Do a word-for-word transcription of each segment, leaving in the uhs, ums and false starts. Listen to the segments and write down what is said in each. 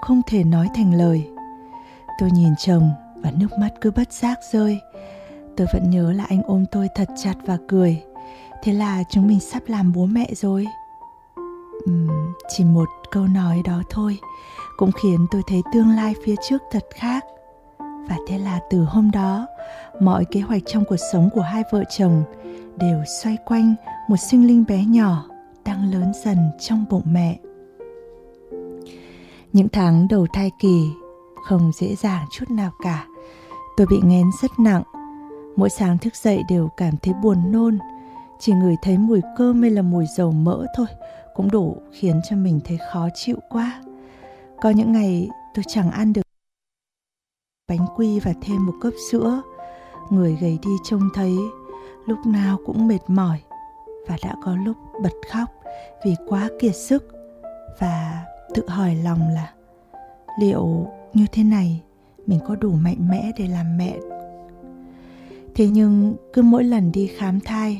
không thể nói thành lời. Tôi nhìn chồng và nước mắt cứ bất giác rơi. Tôi vẫn nhớ là anh ôm tôi thật chặt và cười. Thế là chúng mình sắp làm bố mẹ rồi. uhm, Chỉ một câu nói đó thôi cũng khiến tôi thấy tương lai phía trước thật khác. Và thế là từ hôm đó, mọi kế hoạch trong cuộc sống của hai vợ chồng đều xoay quanh một sinh linh bé nhỏ đang lớn dần trong bụng mẹ. Những tháng đầu thai kỳ không dễ dàng chút nào cả. Tôi bị nghén rất nặng. Mỗi sáng thức dậy đều cảm thấy buồn nôn. Chỉ ngửi thấy mùi cơm hay là mùi dầu mỡ thôi cũng đủ khiến cho mình thấy khó chịu quá. Có những ngày tôi chẳng ăn được bánh quy và thêm một cốc sữa. Người gầy đi trông thấy, lúc nào cũng mệt mỏi. Và đã có lúc bật khóc vì quá kiệt sức. Và tự hỏi lòng là liệu như thế này mình có đủ mạnh mẽ để làm mẹ? Thế nhưng cứ mỗi lần đi khám thai,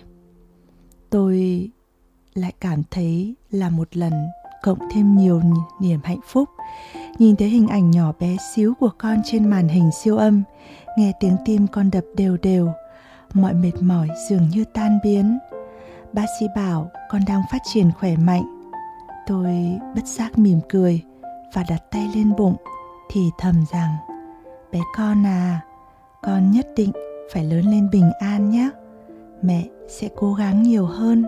tôi lại cảm thấy là một lần cộng thêm nhiều niềm hạnh phúc. Nhìn thấy hình ảnh nhỏ bé xíu của con trên màn hình siêu âm, nghe tiếng tim con đập đều đều, mọi mệt mỏi dường như tan biến. Bác sĩ bảo con đang phát triển khỏe mạnh. Tôi bất giác mỉm cười và đặt tay lên bụng, thì thầm rằng: bé con à, con nhất định phải lớn lên bình an nhé. Mẹ sẽ cố gắng nhiều hơn.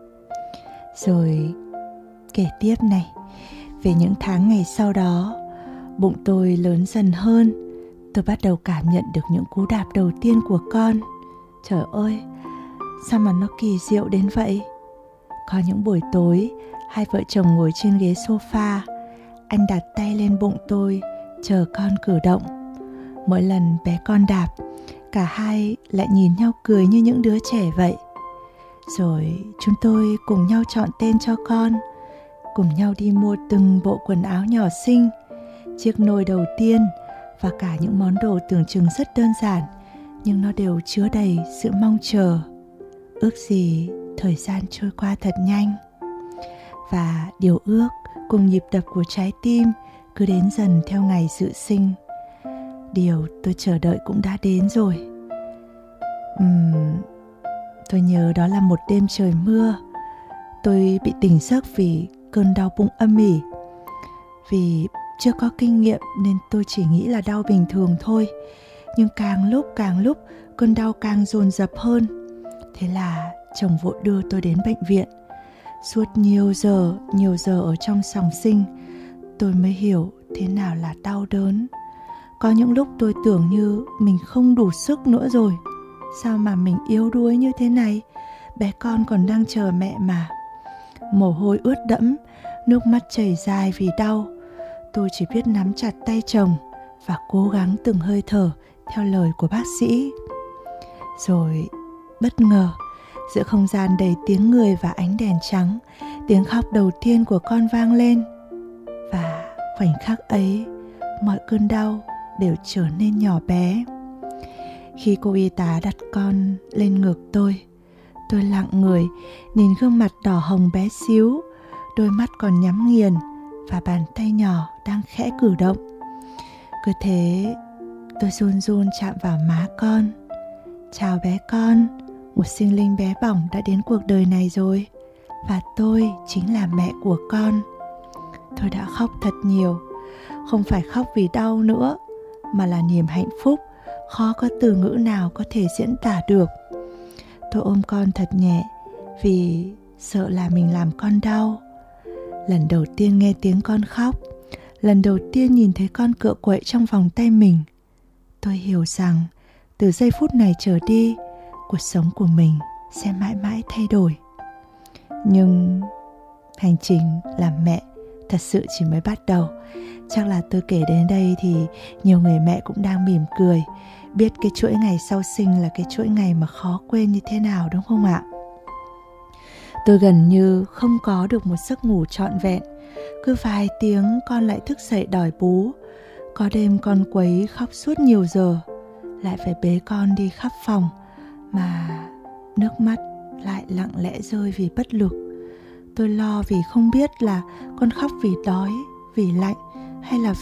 Rồi kể tiếp này, về những tháng ngày sau đó, bụng tôi lớn dần hơn. Tôi bắt đầu cảm nhận được những cú đạp đầu tiên của con. Trời ơi, sao mà nó kỳ diệu đến vậy? Có những buổi tối, hai vợ chồng ngồi trên ghế sofa. Anh đặt tay lên bụng tôi, chờ con cử động. Mỗi lần bé con đạp, cả hai lại nhìn nhau cười như những đứa trẻ vậy. Rồi chúng tôi cùng nhau chọn tên cho con, cùng nhau đi mua từng bộ quần áo nhỏ xinh, chiếc nôi đầu tiên và cả những món đồ tưởng chừng rất đơn giản, nhưng nó đều chứa đầy sự mong chờ. Ước gì thời gian trôi qua thật nhanh. Và điều ước cùng nhịp đập của trái tim cứ đến dần theo ngày dự sinh. Điều tôi chờ đợi cũng đã đến rồi. Uhm, tôi nhớ đó là một đêm trời mưa. Tôi bị tỉnh giấc vì cơn đau bụng âm ỉ. Vì chưa có kinh nghiệm nên tôi chỉ nghĩ là đau bình thường thôi. Nhưng càng lúc càng lúc cơn đau càng dồn dập hơn. Thế là chồng vội đưa tôi đến bệnh viện. Suốt nhiều giờ, nhiều giờ ở trong phòng sinh, tôi mới hiểu thế nào là đau đớn. Có những lúc tôi tưởng như mình không đủ sức nữa rồi. Sao mà mình yếu đuối như thế này? Bé con còn đang chờ mẹ mà. Mồ hôi ướt đẫm, nước mắt chảy dài vì đau. Tôi chỉ biết nắm chặt tay chồng và cố gắng từng hơi thở theo lời của bác sĩ. Rồi bất ngờ, giữa không gian đầy tiếng người và ánh đèn trắng, tiếng khóc đầu tiên của con vang lên. Và khoảnh khắc ấy, mọi cơn đau đều trở nên nhỏ bé. Khi cô y tá đặt con lên ngực tôi, tôi lặng người nhìn gương mặt đỏ hồng bé xíu, đôi mắt còn nhắm nghiền và bàn tay nhỏ đang khẽ cử động. Cứ thế tôi run run chạm vào má con. Chào bé con, một sinh linh bé bỏng đã đến cuộc đời này rồi. Và tôi chính là mẹ của con. Tôi đã khóc thật nhiều. Không phải khóc vì đau nữa, mà là niềm hạnh phúc khó có từ ngữ nào có thể diễn tả được. Tôi ôm con thật nhẹ vì sợ là mình làm con đau. Lần đầu tiên nghe tiếng con khóc, lần đầu tiên nhìn thấy con cựa quậy trong vòng tay mình, tôi hiểu rằng từ giây phút này trở đi, cuộc sống của mình sẽ mãi mãi thay đổi. Nhưng hành trình làm mẹ thật sự chỉ mới bắt đầu. Chắc là tôi kể đến đây thì nhiều người mẹ cũng đang mỉm cười, biết cái chuỗi ngày sau sinh là cái chuỗi ngày mà khó quên như thế nào, đúng không ạ? Tôi gần như không có được một giấc ngủ trọn vẹn. Cứ vài tiếng con lại thức dậy đòi bú. Có đêm con quấy khóc suốt nhiều giờ, lại phải bế con đi khắp phòng, mà nước mắt lại lặng lẽ rơi vì bất lực. Tôi lo vì không biết là con khóc vì đói, vì lạnh hay là